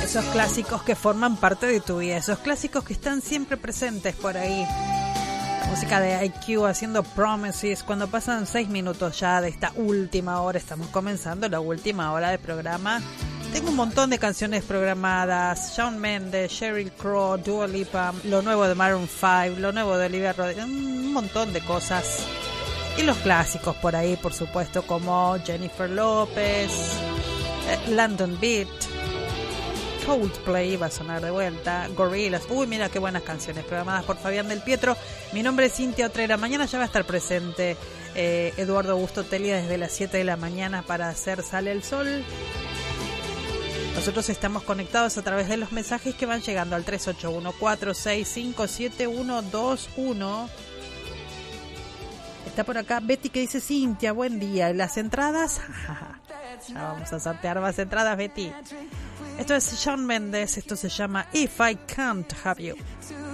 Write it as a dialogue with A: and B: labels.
A: Esos clásicos que forman parte de tu vida, esos clásicos que están siempre presentes por ahí. La música de IQ haciendo Promises, cuando pasan 6 minutos ya de esta última hora, estamos comenzando la última hora del programa. Tengo un montón de canciones programadas, Shawn Mendes, Sheryl Crow, Dua Lipa, lo nuevo de Maroon 5, lo nuevo de Olivia Rodrigo, un montón de cosas. Y los clásicos por ahí, por supuesto, como Jennifer López, London Beat, Coldplay va a sonar de vuelta, Gorillaz. Uy, mira qué buenas canciones programadas por Fabián del Pietro. Mi nombre es Cintia Otrera. Mañana ya va a estar presente Eduardo Augusto Telia desde las 7 de la mañana para hacer Sale el Sol. Nosotros estamos conectados a través de los mensajes que van llegando al 381-465-7121. Está por acá Betty que dice: Cintia, buen día. ¿Las entradas? Ya vamos a sortear más entradas, Betty. Esto es Shawn Mendes, esto se llama If I Can't Have You.